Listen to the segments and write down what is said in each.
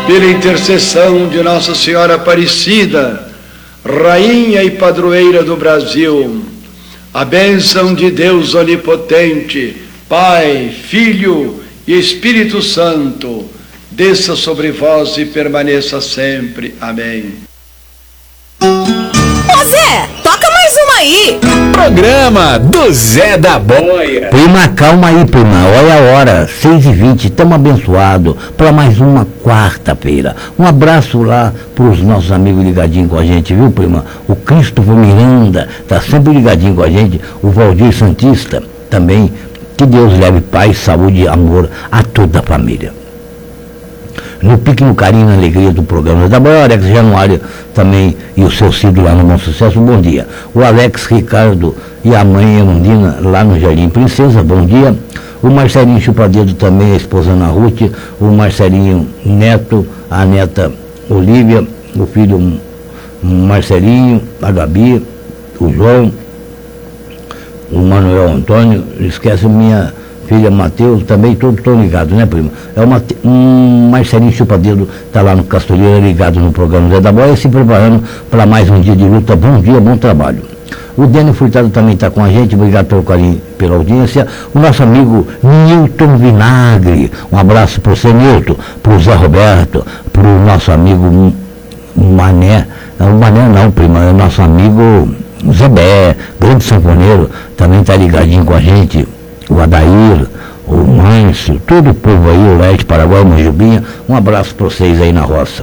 pela intercessão de Nossa Senhora Aparecida, Rainha e Padroeira do Brasil, a bênção de Deus Onipotente, Pai, Filho e Espírito Santo, desça sobre vós e permaneça sempre. Amém. Ô Zé, toca mais uma aí. Programa do Zé da Boia. Prima, calma aí, prima. Olha a hora, 6h20. Estamos abençoados para mais uma quarta-feira. Um abraço lá para os nossos amigos ligadinhos com a gente, viu, prima? O Cristóvão Miranda está sempre ligadinho com a gente. O Valdir Santista também. Que Deus leve paz, saúde e amor a toda a família. No pique, no carinho, na alegria do programa da Boia, Alex Januário também e o seu Cido lá no Bom Sucesso, bom dia. O Alex Ricardo e a mãe Emundina lá no Jardim Princesa, bom dia. O Marcelinho Chupadedo também, a esposa Ana Ruth, o Marcelinho Neto, a neta Olívia, o filho Marcelinho, a Gabi, o João, o Manuel Antônio, esquece minha filha Matheus, também todos estão ligados, né, prima? É Marcelinho Chupadedo está lá no Castoleiro, ligado no programa Zé da Boia, se preparando para mais um dia de luta. Bom dia, bom trabalho. O Dênio Furtado também está com a gente, obrigado pelo carinho, pela audiência. O nosso amigo Nilton Vinagre, um abraço para o seu Nilton, para o Zé Roberto, para o nosso amigo Mané, não, prima, é o nosso amigo Zé Bé, grande sanfoneiro, também está ligadinho com a gente. O Adair, o Mâncio, todo o povo aí, o Leste, Paraguai, Manjubinha, um abraço para vocês aí na roça.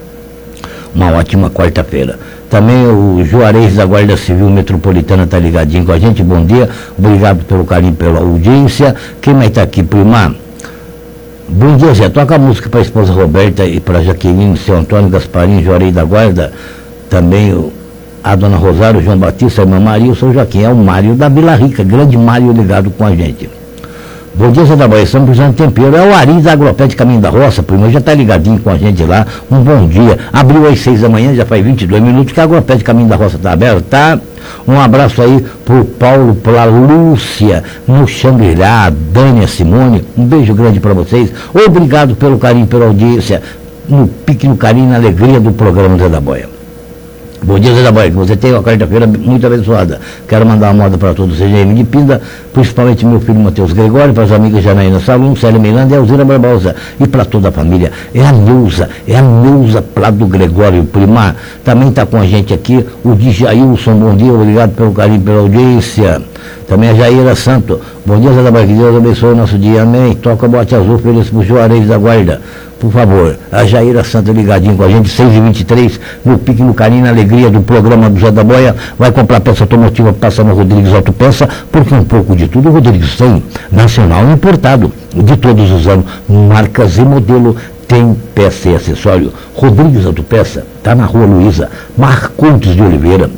Uma ótima quarta-feira. Também o Juarez da Guarda Civil Metropolitana está ligadinho com a gente, bom dia, obrigado pelo carinho, pela audiência. Quem mais está aqui, prima? Bom dia, Zé, toca a música para a esposa Roberta e para Jaqueline, seu Antônio Gasparinho, Juarez da Guarda, também a dona Rosário, João Batista, a irmã Maria, o seu Joaquim, é o Mário da Vila Rica, grande Mário ligado com a gente. Bom dia, Zé da Boia, estamos precisando de tempero. É o Ari da Agropé de Caminho da Roça, primo, já está ligadinho com a gente lá. Um bom dia. Abriu às 6 da manhã, já faz 22 minutos que a Agropé de Caminho da Roça está aberta, tá? Um abraço aí pro Paulo, pra Lúcia, no Xangri-Lá, a Dani, a Simone. Um beijo grande para vocês. Obrigado pelo carinho, pela audiência, no pique, no carinho, na alegria do programa Zé da Boia. Bom dia, Zé da Boia, que você tenha uma quarta-feira muito abençoada. Quero mandar uma moda para todos, CGM de Pinda, principalmente meu filho Matheus Gregório, para as amigas Janaína Salum, Célia Miranda e Alzira Barbosa, e para toda a família. É a Neuza Plado Gregório, prima. Também está com a gente aqui o Djailson, bom dia, obrigado pelo carinho, pela audiência. Também a Jaira Santo, bom dia, Zé da Boia, que Deus abençoe o nosso dia, amém. Toca a bote azul, feliz pro Juarez da Guarda. Por favor, a Jaira Santa ligadinho com a gente, 6h23, no pique, no carinho, na alegria do programa do Zé da Boia. Vai comprar peça automotiva, passa no Rodrigues Autopeça, porque um pouco de tudo o Rodrigues tem, nacional e importado, de todos os anos, marcas e modelo, tem peça e acessório. Rodrigues Autopeça, está na Rua Luísa, Marcondes de Oliveira,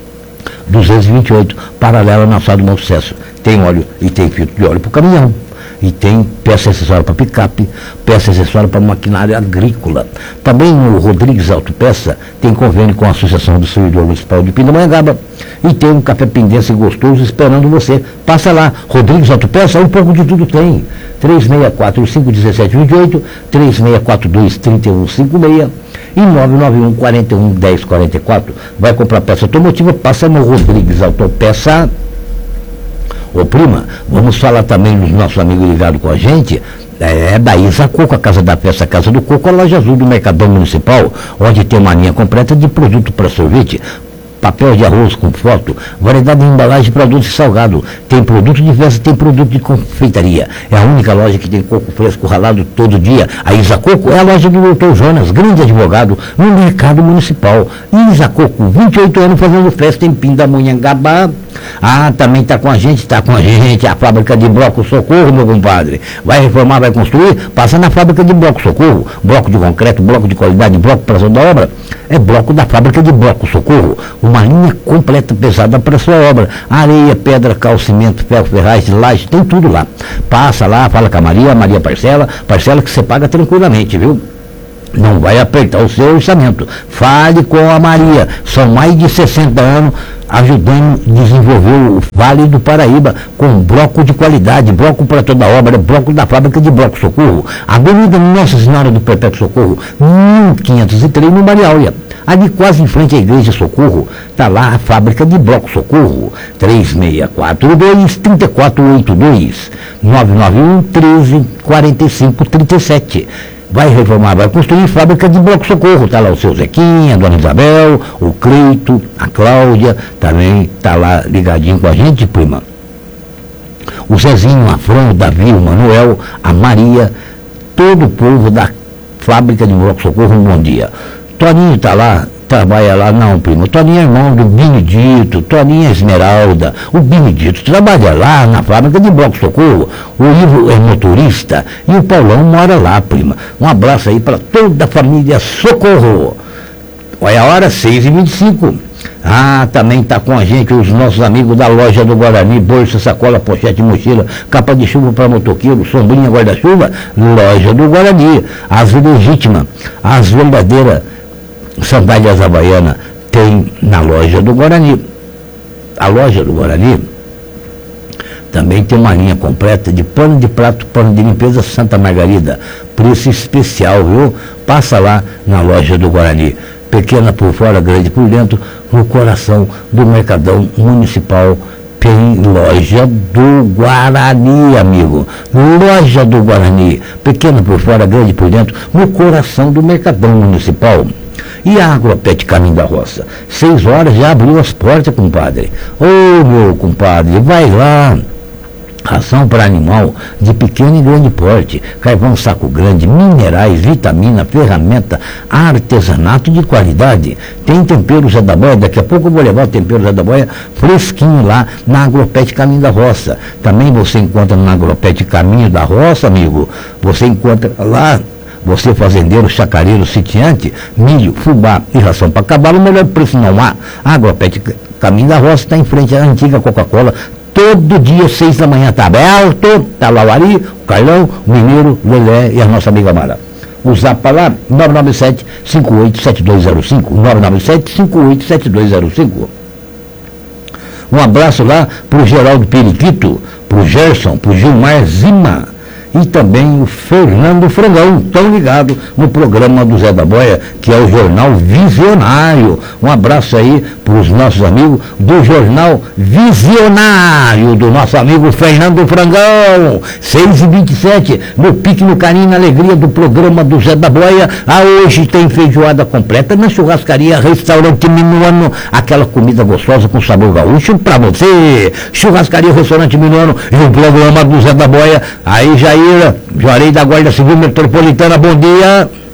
228, paralela na Sá do Bom Sucesso. Tem óleo e tem filtro de óleo para o caminhão. E tem peça acessória para picape, peça acessória para maquinária agrícola. Também o Rodrigues Autopeça tem convênio com a Associação do Servidor Municipal de Pindamonhangaba e tem um café pindense gostoso esperando você. Passa lá, Rodrigues Autopeça, um pouco de tudo tem. 3645-1728, 3642-3156 e 991-41-1044. Vai comprar peça automotiva, passa no Rodrigues Autopeça. Ô prima, vamos falar também dos nossos amigos ligados com a gente, da Isa Coco, a Casa da Peça, a Casa do Coco, a loja azul do Mercadão Municipal, onde tem uma linha completa de produto para sorvete, papel de arroz com foto, variedade de embalagem para doce e salgado, tem produto de festa, tem produto de confeitaria. É a única loja que tem coco fresco ralado todo dia. A Isa Coco é a loja do Dr. Jonas, grande advogado no Mercado Municipal. Isa Coco, 28 anos fazendo festa em Pindamonhangaba. Ah, também está com a gente a fábrica de bloco Socorro, meu compadre. Vai reformar, vai construir, passa na fábrica de bloco Socorro. Bloco de concreto, bloco de qualidade, bloco para da obra. É bloco da fábrica de bloco Socorro. Uma linha completa, pesada para sua obra. Areia, pedra, cal, cimento, ferro, ferragem, laje, tem tudo lá. Passa lá, fala com a Maria parcela que você paga tranquilamente, viu? Não vai apertar o seu orçamento. Fale com a Maria. São mais de 60 anos ajudando a desenvolver o Vale do Paraíba com bloco de qualidade, bloco para toda obra, bloco da fábrica de bloco Socorro. Avenida Nossa Senhora do Perpétuo Socorro, 1503, no Mariáuia. Ali quase em frente à Igreja Socorro, está lá a fábrica de bloco Socorro, 3642-3482, 991-13-45-37. Vai reformar, vai construir fábrica de bloco Socorro. Está lá o seu Zequinha, a dona Isabel, o Cleito, a Cláudia, também está lá ligadinho com a gente, prima. O Zezinho, a Fran, o Davi, o Manuel, a Maria, todo o povo da fábrica de bloco Socorro, um bom dia. Toninho está lá, trabalha lá, não, primo. Toninho é irmão do Benedito, Toninho é Esmeralda. O Benedito trabalha lá na fábrica de bloco Socorro. O Ivo é motorista e o Paulão mora lá, prima. Um abraço aí para toda a família Socorro. Olha a hora, 6h25. Ah, também está com a gente os nossos amigos da loja do Guarani, bolsa, sacola, pochete, mochila, capa de chuva para motoqueiro, sombrinha, guarda-chuva, loja do Guarani. As legítimas, as verdadeiras sandálias havaianas tem na loja do Guarani. A loja do Guarani também tem uma linha completa de pano de prato, pano de limpeza Santa Margarida. Preço especial, viu? Passa lá na loja do Guarani. Pequena por fora, grande por dentro, no coração do Mercadão Municipal. Tem loja do Guarani, amigo. Loja do Guarani. Pequena por fora, grande por dentro, no coração do Mercadão Municipal. E a Agropet Caminho da Roça? 6 horas já abriu as portas, compadre. Ô, meu compadre, vai lá. Ração para animal de pequeno e grande porte, carvão saco grande, minerais, vitamina, ferramenta, artesanato de qualidade. Tem tempero Zé da Boia, daqui a pouco eu vou levar o tempero Zé da Boia fresquinho lá na Agropet Caminho da Roça. Também você encontra na Agropet Caminho da Roça, amigo, você encontra lá, você fazendeiro, chacareiro, sitiante, milho, fubá e ração para cavalo, o melhor preço não há. A Agropet Caminho da Roça está em frente à antiga Coca-Cola. Todo dia, 6 da manhã, está aberto, está lá o Ari, o Carlão, o Mineiro, o Lelé e a nossa amiga Mara. O zap para lá, 997-587205, 997-587205. Um abraço lá para o Geraldo Periquito, para o Gerson, para o Gilmar Zima e também o Fernando Frangão, tão ligado no programa do Zé da Boia, que é o Jornal Visionário. Um abraço aí para os nossos amigos do Jornal Visionário, do nosso amigo Fernando Frangão. 6h27, no pique, no carinho, na alegria do programa do Zé da Boia. Hoje tem feijoada completa na churrascaria Restaurante Minuano, aquela comida gostosa com sabor gaúcho para você. Churrascaria Restaurante Minuano e o programa do Zé da Boia. Aí, Jair, Juarez da Guarda Civil Metropolitana, bom dia.